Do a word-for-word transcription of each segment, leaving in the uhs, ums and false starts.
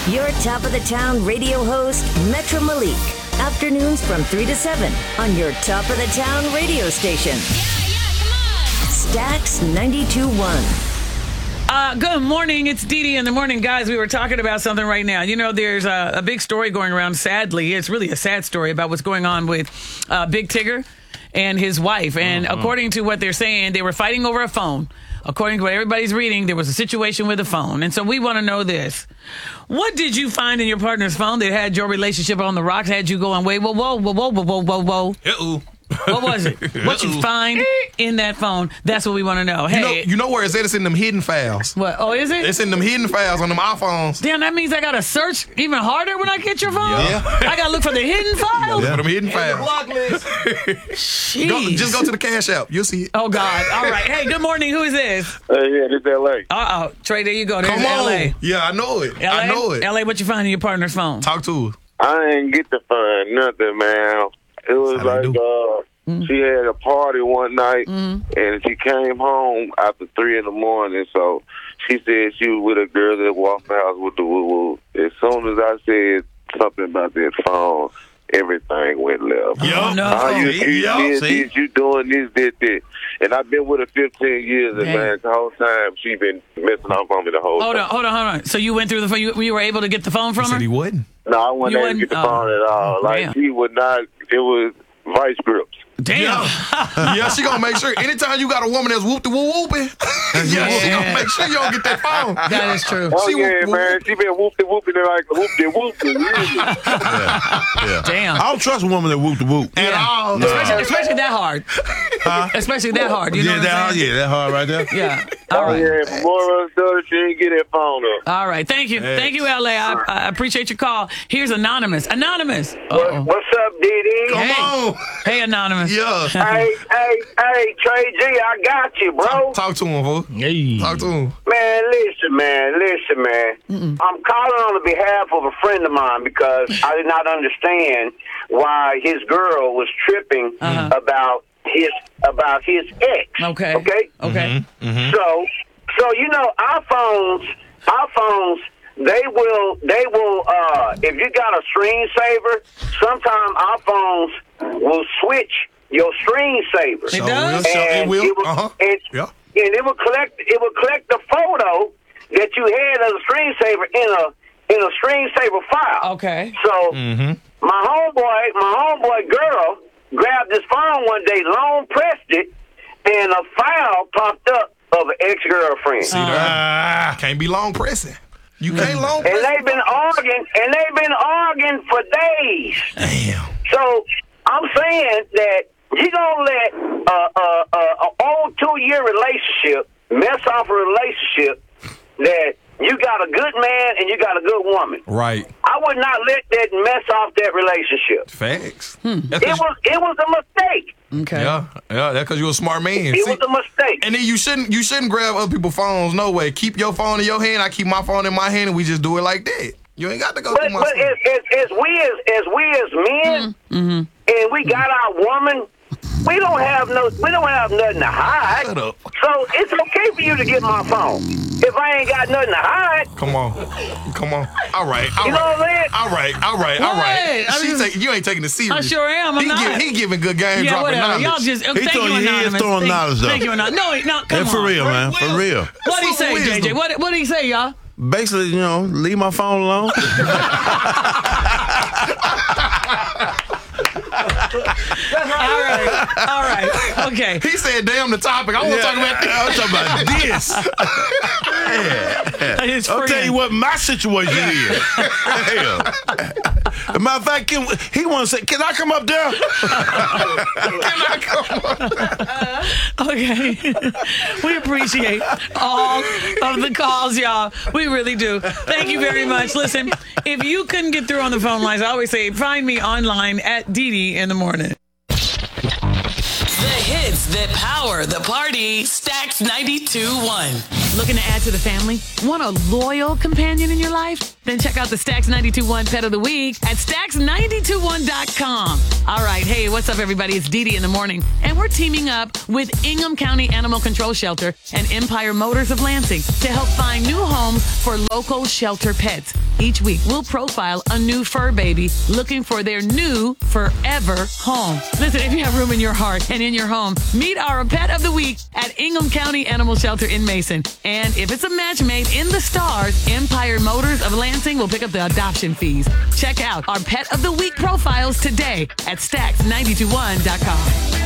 Your top of the town radio host, Metro Malik. Afternoons from three to seven on your top of the town radio station. Yeah, yeah, come on. Stax ninety-two point one. Uh, good morning. It's Dee Dee in the morning. Guys, we were talking about something right now. You know, there's a, a big story going around, sadly. It's really a sad story about what's going on with uh, Big Tigger and his wife. And mm-hmm. according to what they're saying, they were fighting over a phone. According to what everybody's reading, there was a situation with a phone. And so we want to know this. What did you find in your partner's phone that had your relationship on the rocks, had you going, wait, whoa, whoa, whoa, whoa, whoa, whoa, whoa? Uh-oh. What was it? What you find in that phone? That's what we want to know. Hey, you know, you know where it's at? It's in them hidden files. What? Oh, is it? It's in them hidden files on them iPhones. Damn, that means I got to search even harder when I get your phone? Yeah. I got to look for the hidden files? Yeah, them hidden files. Block list. Jeez. Go, just go to the Cash App. You'll see it. Oh, God. All right. Hey, good morning. Who is this? Hey, yeah, this is L A. Uh-oh. Trey, there you go. There's Come on. L A. Yeah, I know it. L A? I know it. L A, what you find in your partner's phone? Talk to her. I ain't get to find nothing, man. It was That's how they like, do. uh, mm. she had a party one night, Mm. and she came home after three in the morning, so she said she was with a girl that walked the house with the woo-woo. As soon as I said something about that phone, everything went left. Oh, no. How you, you Yup, did see? this, you doing this, did that. And I've been with her fifteen years, and Dang. man, the whole time she been messing up on me the whole Hold time. on, hold on, hold on. So you went through the phone, you, you were able to get the phone from He her? said he wouldn't. No, I wasn't You able to wouldn't- get the oh. phone at all. Like, Damn. she would not, it was vice grips. Damn. Yeah. yeah, she gonna make sure anytime you got a woman that's whoop de whoop whooping, yeah, she gonna make sure you don't get that phone. That is true. Oh, She yeah, whoop- man. She been whooping, whooping it like whooping, whooping. Yeah. Yeah. Damn. I don't trust a woman that whoop the whoop. At Yeah. all. Especially, especially that hard. Especially that hard. You know yeah, what that I'm hard, saying? yeah, that hard right there. Yeah. All Oh, right. yeah, for more of us, she didn't get that phone up. All right. Thank you. Thanks. Thank you, L A. I, I appreciate your call. Here's Anonymous. Anonymous. What, Uh-oh. what's up, Diddy? Come Hey. on. Hey, Anonymous. Yeah. Hey, hey, hey, Trey G, I got you, bro. Talk, talk to him, fool. Hey. Talk to him. Man, listen, man, listen, man. I'm calling on the behalf of a friend of mine because I did not understand why his girl was tripping Uh-huh. about his about his ex. Okay. Okay. Okay. So, so you know, our phones, our phones, they will, they will. Uh, if you got a screensaver, sometimes our phones will switch your screensaver. It does? will. So it And will. it will- Uh-huh. and- Yeah. and it will collect it will collect the photo that you had as a screensaver in a in a screensaver file. Okay. So Mm-hmm. my homeboy, my homeboy girl grabbed his phone one day, long pressed it, and a file popped up of an ex girlfriend. See there? Ah. Can't be long pressing. You can't long And press. they've been arguing, and they've been arguing for days. Damn. So I'm saying that you gonna let uh, uh, uh, an old two year relationship mess off a relationship that you got a good man and you got a good woman. Right. I would not let that mess off that relationship. Facts. Hmm. That's It 'cause- was it was a mistake. Okay. yeah, yeah. That's because you're a smart man. It See? was a mistake. And then you shouldn't you shouldn't grab other people's phones. No way. Keep your phone in your hand. I keep my phone in my hand, and we just do it like that. You ain't got to go But, through my but stuff. as, as, as we as as we as men, and we got our woman, we don't have no we don't have nothing to hide. Shut up. So it's okay for you to get my phone if I ain't got nothing to hide. Come on, come on. All right, all You know right, what I'm saying? all right, all right, all What? right. I She mean- take, you ain't taking it serious. I sure am. I'm he not. Give, he giving good game, Yeah, dropping whatever. knowledge. Y'all just uh, thank throwing- you, he is Anonymous. throwing thank, knowledge, though. Thank you, Anonymous. No, no, come Yeah, for on. real, man. For real. What he Full say, wisdom. J J? What what he say, y'all? Basically, you know, leave my phone alone. All right, all right, okay. He said, "Damn the topic." I want to talk about that. I'm talking about this. His I'll tell friend. you what my situation is. Hell. As a matter of fact, can, he want to say, can I come up there? Okay. We appreciate all of the calls, y'all. We really do. Thank you very much. Listen, if you couldn't get through on the phone lines, I always say, find me online at Dee Dee in the morning. The hits that power the party. Stax ninety-two point one. Looking to add to the family? Want a loyal companion in your life? Then check out the Stax ninety-two point one Pet of the Week at Stax nine two one dot com. All right, hey, what's up, everybody? It's Dee Dee in the morning, and we're teaming up with Ingham County Animal Control Shelter and Empire Motors of Lansing to help find new homes for local shelter pets. Each week, we'll profile a new fur baby looking for their new forever home. Listen, if you have room in your heart and in your home, meet our Pet of the Week at Ingham County Animal Shelter in Mason. And if it's a match made in the stars, Empire Motors of Lansing will pick up the adoption fees. Check out our Pet of the Week profiles today at Stax nine two one dot com.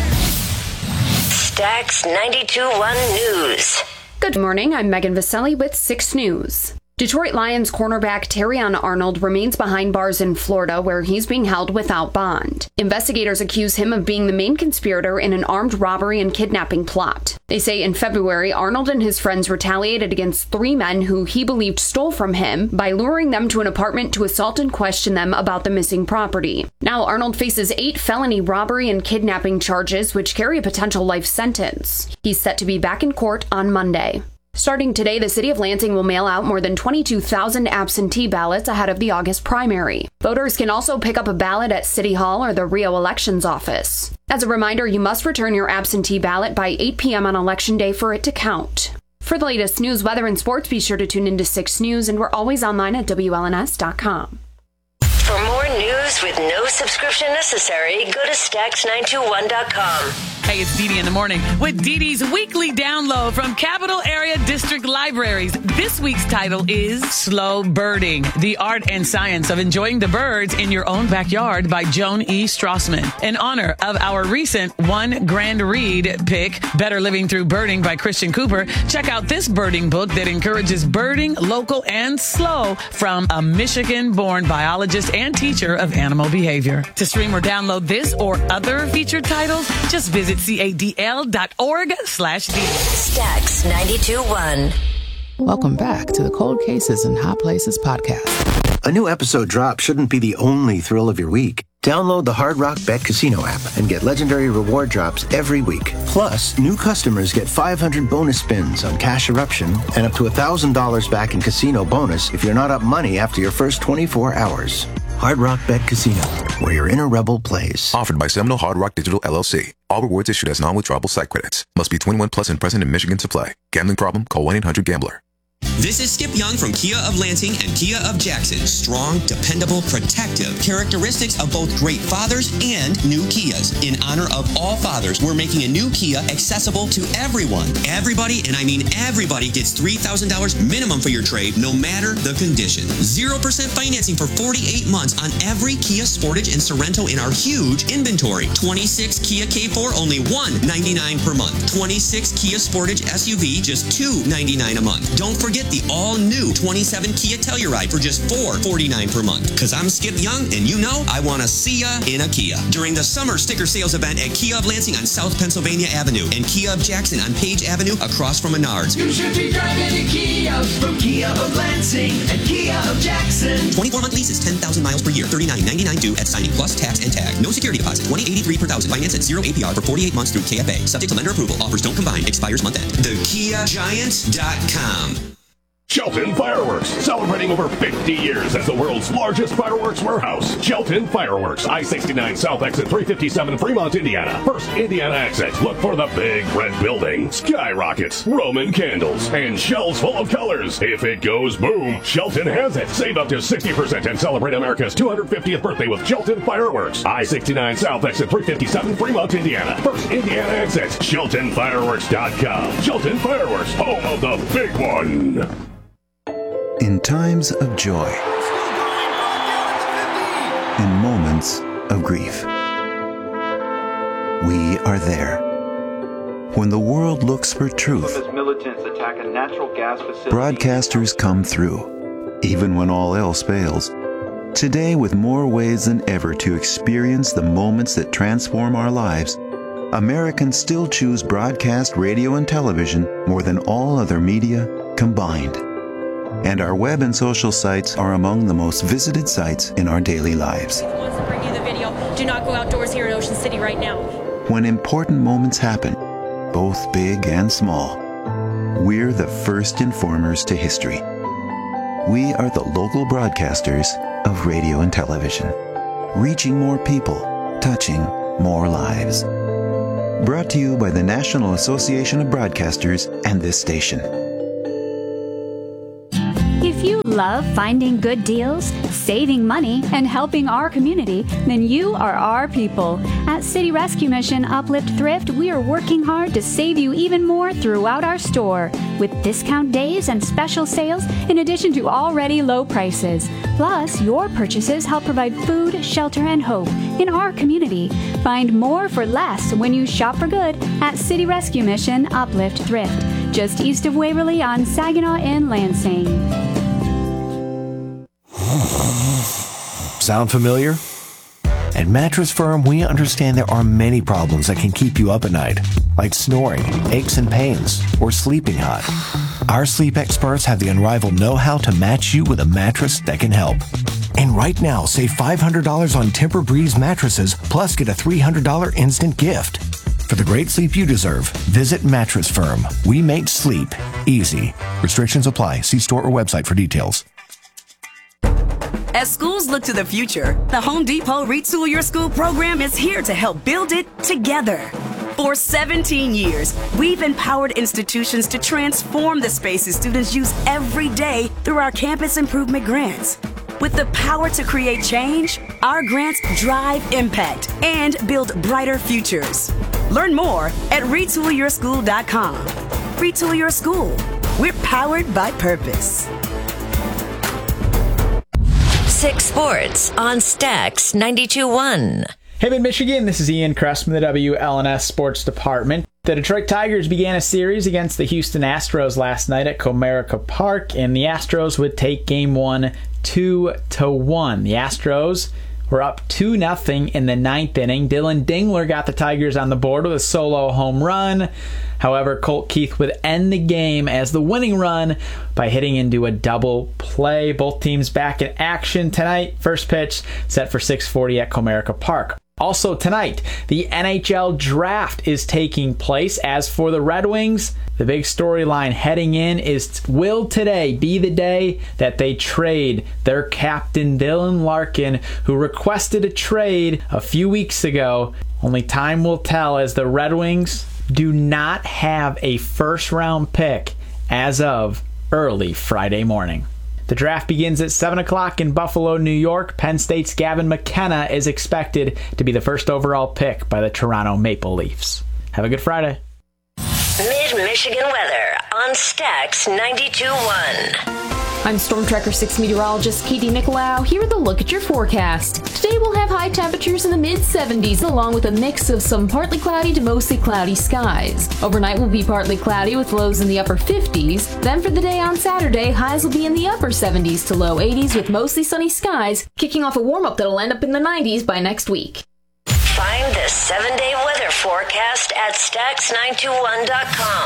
Stax ninety-two point one News. Good morning, I'm Megan Vaselli with six News. Detroit Lions cornerback Terrion Arnold remains behind bars in Florida, where he's being held without bond. Investigators accuse him of being the main conspirator in an armed robbery and kidnapping plot. They say in February, Arnold and his friends retaliated against three men who he believed stole from him by luring them to an apartment to assault and question them about the missing property. Now Arnold faces eight felony robbery and kidnapping charges, which carry a potential life sentence. He's set to be back in court on Monday. Starting today, the city of Lansing will mail out more than twenty-two thousand absentee ballots ahead of the August primary. Voters can also pick up a ballot at City Hall or the Rio Elections Office. As a reminder, you must return your absentee ballot by eight p.m. on Election Day for it to count. For the latest news, weather, and sports, be sure to tune into six News, and we're always online at W L N S dot com. For more news with no subscription necessary, go to Stax nine two one dot com. Hey, it's Dee Dee in the morning with Dee Dee's weekly download from Capital Area District Libraries. This week's title is Slow Birding, the art and science of enjoying the birds in your own backyard by Joan E. Strassman. In honor of our recent one grand read pick, Better Living Through Birding by Christian Cooper, check out this birding book that encourages birding local and slow from a Michigan-born biologist and teacher of animal behavior. To stream or download this or other featured titles, just visit cadl.org slash D. Stax ninety-two point one. Welcome back to the Cold Cases and Hot Places podcast. A new episode drop shouldn't be the only thrill of your week. Download the Hard Rock Bet Casino app and get legendary reward drops every week. Plus, new customers get five hundred bonus spins on Cash Eruption and up to one thousand dollars back in casino bonus if you're not up money after your first twenty-four hours. Hard Rock Bet Casino, where your inner rebel plays. Offered by Seminole Hard Rock Digital L L C. All rewards issued as non-withdrawable site credits. Must be twenty-one plus and present in Michigan to play. Gambling problem? Call one eight hundred gambler. This is Skip Young from Kia of Lansing and Kia of Jackson. Strong, dependable, protective. Characteristics of both great fathers and new Kias. In honor of all fathers, we're making a new Kia accessible to everyone. Everybody, and I mean everybody, gets three thousand dollars minimum for your trade, no matter the condition. zero percent financing for forty-eight months on every Kia Sportage and Sorento in our huge inventory. twenty-six Kia K four, only one hundred ninety-nine dollars per month. twenty-six Kia Sportage S U V, just two hundred ninety-nine dollars a month. Don't forget Forget the all-new twenty-seven Kia Telluride for just four hundred forty-nine dollars per month. Because I'm Skip Young, and you know I want to see ya in a Kia. During the summer sticker sales event at Kia of Lansing on South Pennsylvania Avenue and Kia of Jackson on Page Avenue across from Menards. You should be driving a Kia from Kia of Lansing and Kia of Jackson. twenty-four month leases, ten thousand miles per year, thirty-nine ninety-nine due at signing plus tax and tag. No security deposit, twenty eighty-three per thousand. Finance at zero A P R for forty-eight months through K F A. Subject to lender approval. Offers don't combine. Expires month end. the kia giant dot com. Shelton Fireworks, celebrating over fifty years as the world's largest fireworks warehouse. Shelton Fireworks, I sixty-nine South Exit three fifty-seven, Fremont, Indiana. First Indiana exit. Look for the big red building, skyrockets, Roman candles, and shells full of colors. If it goes boom, Shelton has it. Save up to sixty percent and celebrate America's two hundred fiftieth birthday with Shelton Fireworks. I sixty-nine South Exit three fifty-seven, Fremont, Indiana. First Indiana exit. Shelton Fireworks dot com. Shelton Fireworks, home of the big one. In times of joy, in moments of grief, we are there. When the world looks for truth, militants attack a natural gas facility. Broadcasters come through, even when all else fails. Today, with more ways than ever to experience the moments that transform our lives, Americans still choose broadcast radio and television more than all other media combined. And our web and social sites are among the most visited sites in our daily lives. Wants to bring you the video. Do not go outdoors here in Ocean City right now. When important moments happen, both big and small, we're the first informers to history. We are the local broadcasters of radio and television, reaching more people, touching more lives. Brought to you by the National Association of Broadcasters and this station. If you love finding good deals, saving money, and helping our community, then you are our people. At City Rescue Mission Uplift Thrift, we are working hard to save you even more throughout our store, with discount days and special sales in addition to already low prices. Plus, your purchases help provide food, shelter, and hope in our community. Find more for less when you shop for good at City Rescue Mission Uplift Thrift, just east of Waverly on Saginaw and Lansing. Sound familiar? At Mattress Firm, we understand there are many problems that can keep you up at night, like snoring, aches and pains, or sleeping hot. Our sleep experts have the unrivaled know-how to match you with a mattress that can help. And right now, save five hundred dollars on Tempur-Breeze mattresses, plus get a three hundred dollars instant gift. For the great sleep you deserve, visit Mattress Firm. We make sleep easy. Restrictions apply. See store or website for details. As schools look to the future, the Home Depot Retool Your School program is here to help build it together. For seventeen years, we've empowered institutions to transform the spaces students use every day through our campus improvement grants. With the power to create change, our grants drive impact and build brighter futures. Learn more at retool your school dot com. Retool Your School. We're powered by purpose. Six Sports on Stax ninety-two point one. Hey, Mid-Michigan, this is Ian Kress from the W L N S Sports Department. The Detroit Tigers began a series against the Houston Astros last night at Comerica Park, and the Astros would take game one two to one. The Astros were up two nothing in the ninth inning. Dylan Dingler got the Tigers on the board with a solo home run. However, Colt Keith would end the game as the winning run by hitting into a double play. Both teams back in action tonight. First pitch set for six forty at Comerica Park. Also tonight, the N H L Draft is taking place. As for the Red Wings, the big storyline heading in is, will today be the day that they trade their captain Dylan Larkin, who requested a trade a few weeks ago? Only time will tell, as the Red Wings do not have a first-round pick as of early Friday morning. The draft begins at seven o'clock in Buffalo, New York. Penn State's Gavin McKenna is expected to be the first overall pick by the Toronto Maple Leafs. Have a good Friday. Mid-Michigan weather on Stax ninety-two point one. I'm Storm Tracker six meteorologist Katie Nicolau. Here with a look at your forecast. Today we'll have high temperatures in the mid seventies along with a mix of some partly cloudy to mostly cloudy skies. Overnight will be partly cloudy with lows in the upper fifties. Then for the day on Saturday, highs will be in the upper seventies to low eighties with mostly sunny skies, kicking off a warm-up that'll end up in the nineties by next week. Find the seven-day weather forecast at stax nine two one dot com.